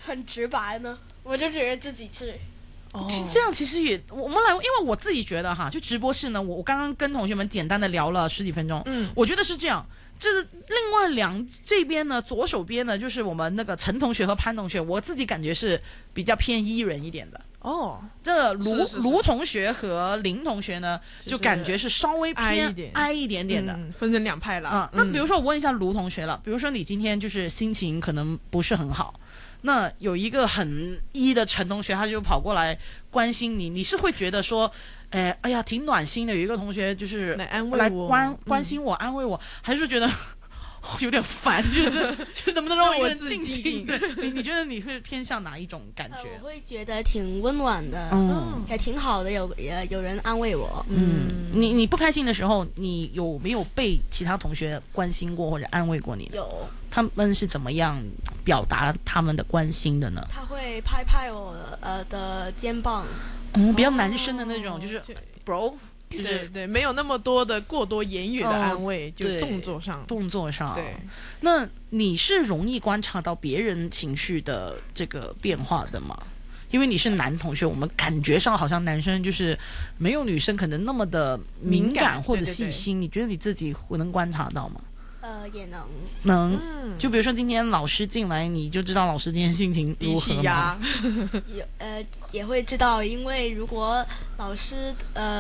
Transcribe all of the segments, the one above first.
很直白呢？我就觉得自己是。 这样其实也，我们来，因为我自己觉得哈，就直播室呢，我刚刚跟同学们简单的聊了十几分钟，我觉得是这样。这另外这边呢，左手边呢，就是我们那个陈同学和潘同学，我自己感觉是比较偏E人一点的。这卢同学和林同学呢，就感觉是稍微偏哀一点点的， 分成两派了。 那比如说我问一下卢同学了，比如说你今天就是心情可能不是很好。那有一个很的陈同学，他就跑过来关心你，你是会觉得说，哎呀，挺暖心的。有一个同学就是来安慰我， 关心我，安慰我，还是觉得有点烦，就是能不能让我一个人静静？对，你觉得你会偏向哪一种感觉？ 我会觉得挺温暖的，也挺好的，有人安慰我。 你不开心的时候，你有没有被其他同学关心过或者安慰过你？ 有。 他们是怎么样表达他们的关心的呢？ 他会拍我的肩膀， 比较男生的那种，就是 bro， 对，没有那么多的过多言语的安慰，就动作上。对， 那你是容易观察到别人情绪的这个变化的吗？因为你是男同学，我们感觉上好像男生就是没有女生可能那么的敏感或者细心。你觉得你自己能观察到吗？ 也能， 就比如说今天老师进来，你就知道老师今天心情如何吗？ 也会知道，因为如果老师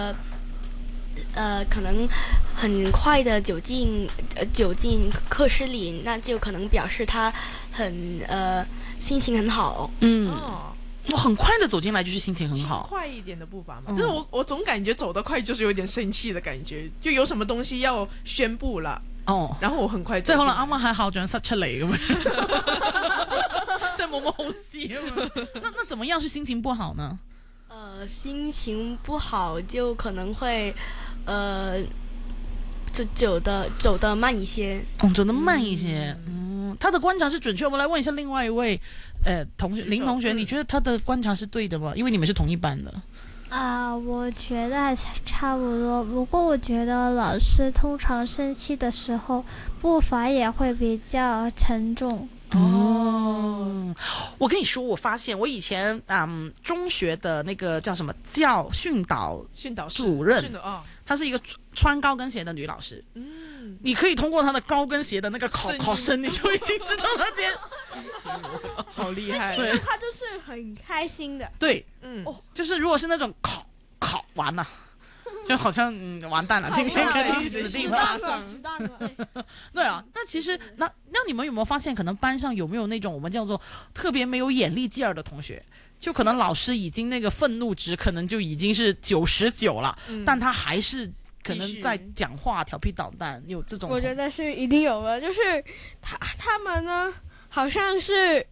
可能很快的走进课室里，那就可能表示他心情很好。 我很快的走进来就是心情很好， 快一点的步伐嘛。但是我总感觉走得快就是有点生氣的感覺，就有什麼東西要宣布了。然後我很快即係可能啱啱喺校長室出嚟咁樣，即係冇乜好事啊嘛。那怎麼樣是心情不好呢？ 心情不好就可能會走得慢一些。 走得慢一些。他的觀察是準確。我們來問一下另外一位同學林同學，你覺得他的觀察是對的嗎？因為你們是同一班的。 我觉得还差不多，不过我觉得老师通常生气的时候步伐也会比较沉重。 我跟你说，我发现我以前中学的那个叫什么训导主任，她是一个穿高跟鞋的女老师。你可以通过她的高跟鞋的那个考生，你就已经知道她今天好厉害。 对，她就是很开心的。 对，就是如果是那种考完了。就好像完蛋了，今天肯定死定了。对啊，那其实那你们有没有发现，可能班上有没有那种我们叫做特别没有眼力劲儿的同学？就可能老师已经那个愤怒值可能就已经是99了，但他还是可能在讲话调皮捣蛋，有这种。 我觉得是一定有的，就是他们呢，好像是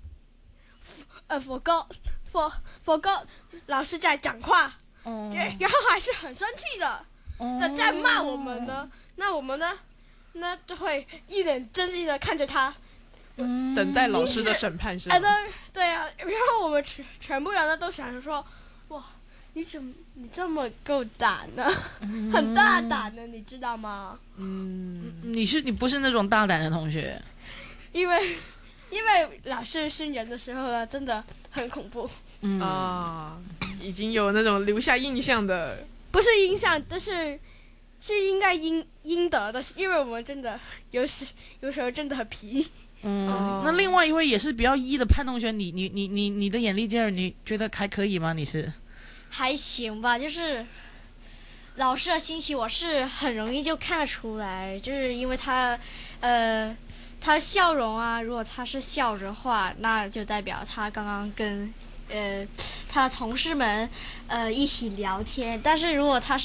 佛告老师在讲话。然后还是很生气的在骂我们呢，那我们呢就会一脸正经的看着他， 等待老师的审判是吗？ 对啊，然后我们全部人呢都想着说，哇，你这么够胆呢？很大胆的，你知道吗？ 你不是那种大胆的同学， 因为老师训人的时候呢，真的很恐怖。 已经有那种留下印象的， 不是印象，但是应该应得的，因为我们真的有时候真的很皮。 那另外一位也是比较的潘同学，你的眼力劲儿，你觉得还可以吗？你是还行吧，就是老师的心情我是很容易就看得出来，就是因为他笑容啊，如果他是笑着的话，那就代表他刚刚跟他的同事们一起聊天。但是如果他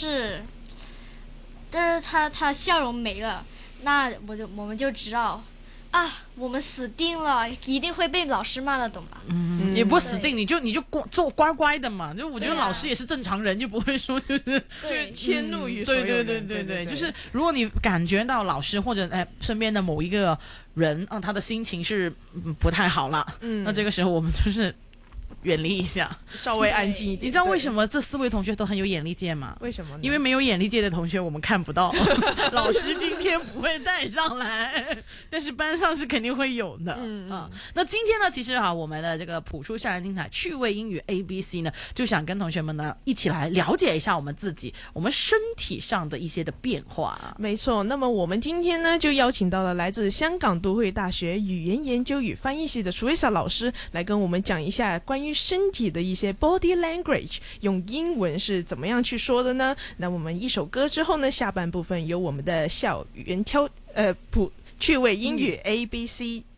笑容没了，那我们就知道我们死定了，一定会被老师骂的，懂吧？ 也不死定，你就做乖乖的嘛。就我觉得老师也是正常人，就不会说就是迁怒于所有人。 对，就是如果你感觉到老师或者身边的某一个人他的心情是不太好了，那这个时候我们就是远离一下， 稍微安静一点。 你知道为什么这4位同学都很有眼力见吗？ 为什么呢？ 因为没有眼力见的同学我们看不到，老师今天不会带上来，但是班上是肯定会有的。那今天呢，其实我们的这个谱出校园精彩趣味英语 ABC 呢，就想跟同学们呢一起来了解一下我们自己，我们身体上的一些的变化。 没错，那么我们今天呢就邀请到了来自香港都会大学语言研究与翻译系的 Teresa 老师来跟我们讲一下关于身体的一些 body language， 用英文是怎么样去说的呢？那我们一首歌之后呢，下半部分由我们的校园趣味英语 ABC